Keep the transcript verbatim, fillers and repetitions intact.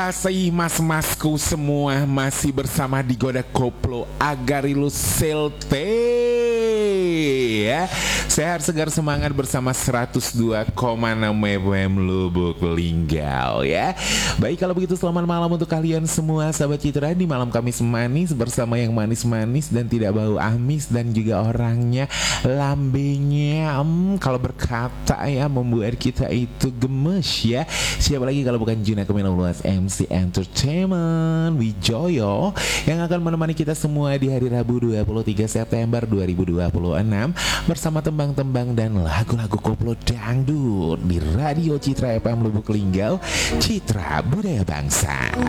Kasih mas-masku semua masih bersama di Goda Koplo Agarilu Selte ya. Sehat segar semangat bersama seratus dua koma enam F M Lubuk Linggau ya. Baik, kalau begitu selamat malam untuk kalian semua sahabat Citra di malam Kamis manis bersama yang manis-manis dan tidak bau amis dan juga orangnya lambenya hmm, kalau berkata ya membuat kita itu gemes ya. Siapa lagi kalau bukan Juna Kemilawas M C Entertainment Wijoyo yang akan menemani kita semua di hari Rabu dua puluh tiga September dua ribu dua puluh enam bersama tembang-tembang dan lagu-lagu koplo dangdut di Radio Citra F M Lubuk Linggau, Citra Budaya Bangsa.